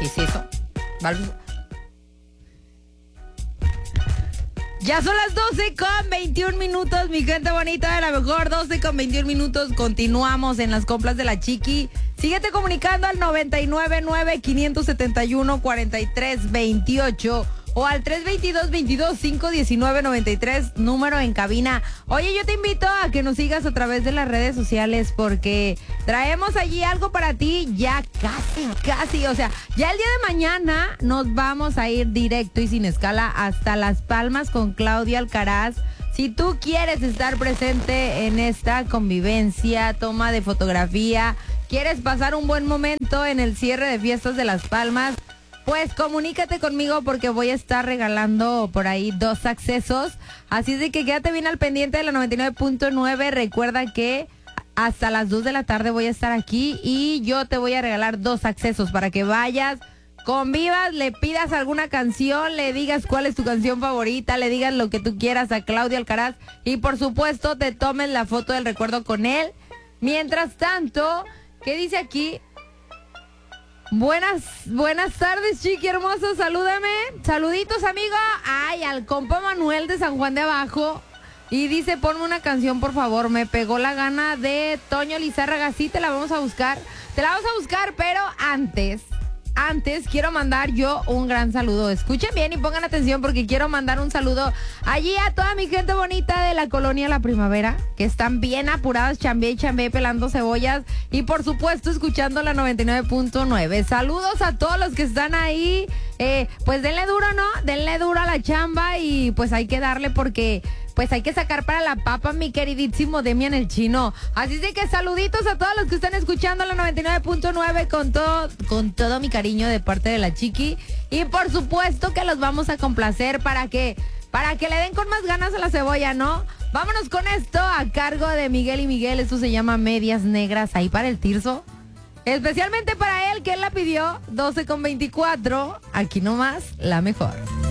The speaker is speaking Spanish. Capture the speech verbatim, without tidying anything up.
¿Qué es eso? Val- Ya son las doce con veintiún minutos, mi gente bonita de la mejor. Doce con veintiún minutos, continuamos en las compras de la Chiqui. Síguete comunicando al noventa y nueve nueve, quinientos setenta y uno, cuarenta y tres veintiocho o al tres veintidós, veintidós, quinientos diecinueve, noventa y tres, número en cabina. Oye, yo te invito a que nos sigas a través de las redes sociales porque traemos allí algo para ti ya casi, casi. O sea, ya el día de mañana nos vamos a ir directo y sin escala hasta Las Palmas con Claudia Alcaraz. Si tú quieres estar presente en esta convivencia, toma de fotografía, quieres pasar un buen momento en el cierre de fiestas de Las Palmas, pues comunícate conmigo porque voy a estar regalando por ahí dos accesos. Así es de que quédate bien al pendiente de la noventa y nueve punto nueve. Recuerda que hasta las dos de la tarde voy a estar aquí y yo te voy a regalar dos accesos para que vayas, convivas, le pidas alguna canción, le digas cuál es tu canción favorita, le digas lo que tú quieras a Claudia Alcaraz y por supuesto te tomes la foto del recuerdo con él. Mientras tanto, ¿qué dice aquí? Buenas, buenas tardes, Chiqui hermoso, salúdame. Saluditos, amigo. Ay, al compa Manuel de San Juan de Abajo. Y dice, ponme una canción, por favor. Me pegó la gana de Toño Lizárraga. Sí, te la vamos a buscar. Te la vamos a buscar, pero antes... Antes quiero mandar yo un gran saludo. Escuchen bien y pongan atención porque quiero mandar un saludo allí a toda mi gente bonita de la colonia La Primavera, que están bien apuradas, chambé y chambé, pelando cebollas y por supuesto escuchando la noventa y nueve punto nueve. Saludos a todos los que están ahí. Eh, pues denle duro, ¿no? Denle duro a la chamba y pues hay que darle porque... Pues hay que sacar para la papa, mi queridísimo Demian el Chino. Así de que saluditos a todos los que están escuchando la noventa y nueve punto nueve con todo, con todo mi cariño de parte de la Chiqui. Y por supuesto que los vamos a complacer para que, para que le den con más ganas a la cebolla, ¿no? Vámonos con esto a cargo de Miguel y Miguel. Esto se llama Medias Negras ahí para el Tirso. Especialmente para él, que él la pidió. doce con veinticuatro. Aquí nomás, la mejor.